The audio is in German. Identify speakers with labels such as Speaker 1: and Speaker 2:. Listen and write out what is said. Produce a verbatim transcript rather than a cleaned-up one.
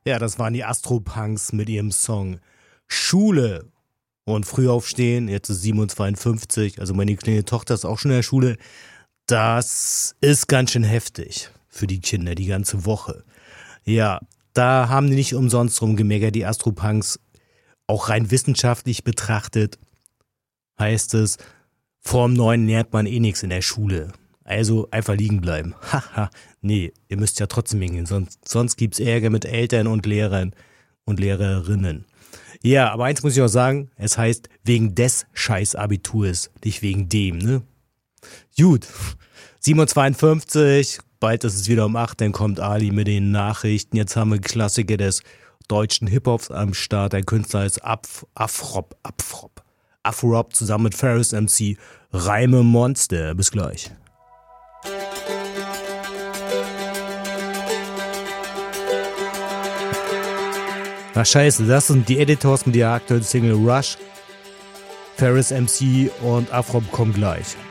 Speaker 1: Ja, das waren die Astropunks mit ihrem Song Schule. Und früh aufstehen, jetzt ist sieben Uhr zweiundfünfzig, also meine kleine Tochter ist auch schon in der Schule. Das ist ganz schön heftig für die Kinder, die ganze Woche. Ja, da haben die nicht umsonst rumgemeckert, die Astropunks. Auch rein wissenschaftlich betrachtet heißt es, vorm Neuen lernt man eh nichts in der Schule. Also einfach liegen bleiben. Haha, nee, ihr müsst ja trotzdem hingehen, sonst, sonst gibt's Ärger mit Eltern und Lehrern und Lehrerinnen. Ja, aber eins muss ich auch sagen, es heißt wegen des Scheiß-Abiturs, nicht wegen dem, ne? Gut, sieben Uhr zweiundfünfzig, bald ist es wieder um acht, dann kommt Ali mit den Nachrichten. Jetzt haben wir Klassiker des deutschen Hip-Hops am Start. Der Künstler ist Af- Afrop, Afrop, Afrop zusammen mit Ferris M C, Reime Monster. Bis gleich. Ach scheiße, das sind die Editors mit der aktuellen Single Rush. Ferris M C und Afrop kommen gleich.